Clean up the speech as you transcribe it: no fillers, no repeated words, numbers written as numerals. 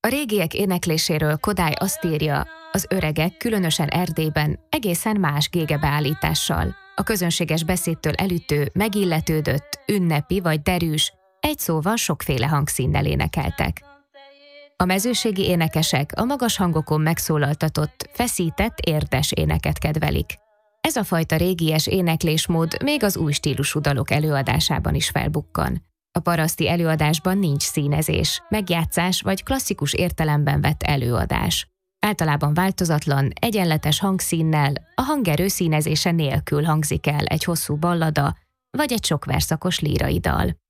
A régiek énekléséről Kodály azt írja, az öregek, különösen Erdélyben, egészen más gégebeállítással. A közönséges beszédtől elütő, megilletődött, ünnepi vagy derűs, egy szóval sokféle hangszínnel énekeltek. A mezőségi énekesek a magas hangokon megszólaltatott, feszített, érdes éneket kedvelik. Ez a fajta régies éneklésmód még az új stílusú dalok előadásában is felbukkan. A paraszti előadásban nincs színezés, megjátszás vagy klasszikus értelemben vett előadás. Általában változatlan, egyenletes hangszínnel, a hangerő színezése nélkül hangzik el egy hosszú ballada vagy egy sok verszakos lírai dal.